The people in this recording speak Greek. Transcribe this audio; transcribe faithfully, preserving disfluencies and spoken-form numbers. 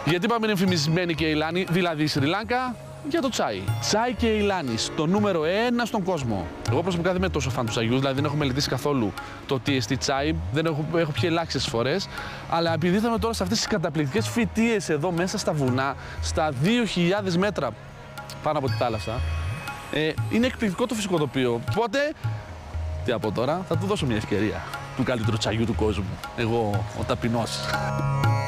Γιατί πάμε είναι εμφημισμένη και η Λάνη, δηλαδή η Σρι Λάγκα, για το τσάι. Τσάι και η Λάνη, το νούμερο ένα στον κόσμο. Εγώ προσωπικά δεν είμαι τόσο φαν του τσαγιού, δηλαδή δεν έχω μελετήσει καθόλου το τι εστί τσάι, δεν έχω, έχω πιει ελάχιστες φορές. Αλλά επειδή ήρθαμε τώρα σε αυτές τις καταπληκτικές φυτίες εδώ μέσα στα βουνά, στα δύο χιλιάδες μέτρα πάνω από τη θάλασσα, ε, είναι εκπληκτικό το φυσικό τοπίο. Οπότε, τι από τώρα, θα του δώσω μια ευκαιρία του καλύτερου τσαγιού του κόσμου. Εγώ, ο ταπεινός.